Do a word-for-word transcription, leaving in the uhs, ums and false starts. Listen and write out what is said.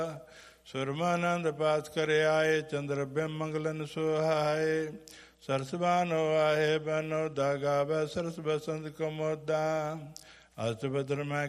ਸੁਰਮਾਨੰਦ ਪਾਸ ਕਰ ਆਏ, ਚੰਦਰ ਬਿੰਬ ਮੰਗਲਨ ਸੁਹਾਏ। ਸਰਸ ਬਾਨੋ ਆਏ ਬਨੋ ਦਾ ਗਾਵੈ, ਸਰਸ ਬਸੰਤ ਕਮੋਦਾ। ਅਸ਼ਟਭਦਰ ਮੈਂ